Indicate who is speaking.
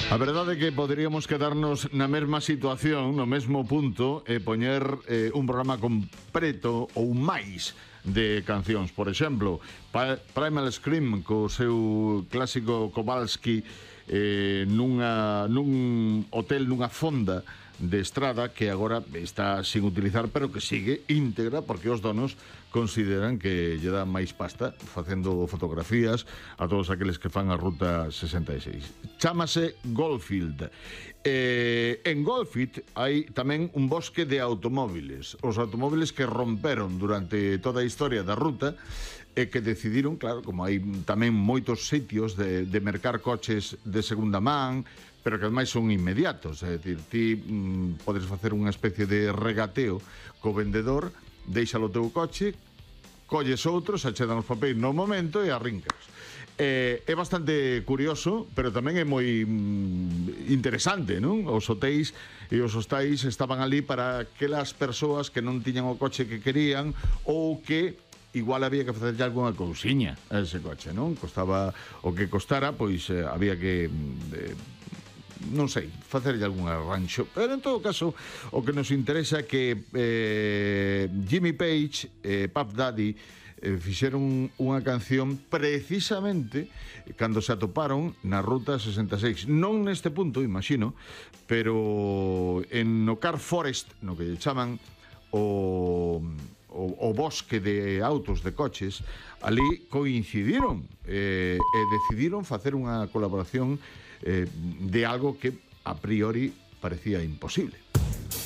Speaker 1: A verdade é que poderíamos quedarnos na mesma situación, no mesmo punto, e poñer un programa completo ou máis de cancións. Por exemplo, Primal Scream co seu clásico Kowalski nun hotel, nunha fonda de estrada que agora está sin utilizar, pero que sigue íntegra porque os donos consideran que lle dá máis pasta facendo fotografías a todos aqueles que fan a Ruta 66. Chámase Goldfield. En Goldfield hai tamén un bosque de automóviles. Os automóviles que romperon durante toda a historia da ruta e que decidiron, claro, como hai tamén moitos sitios de mercar coches de segunda man, pero que ademais son inmediatos, é dicir, ti podes facer unha especie de regateo co vendedor, deixalo o teu coche, colles outros, achedan os papéis no momento e arrincas. É bastante curioso, pero tamén é moi interesante, non? Os hotéis e os hostais estaban ali para aquelas persoas que non tiñan o coche que querían ou que igual había que facerlle algunha cousiña a ese coche, non? Costaba o que costara, pois había que non sei, facerlle algún arranxo. Pero en todo caso, o que nos interesa é que Jimmy Page e Puff Daddy fixeron unha canción precisamente cando se atoparon na Ruta 66. Non neste punto, imagino, pero no Car Forest, no que lle chaman o bosque de autos, de coches, ali coincidiron e decidiron facer unha colaboración de algo que a priori parecía imposible.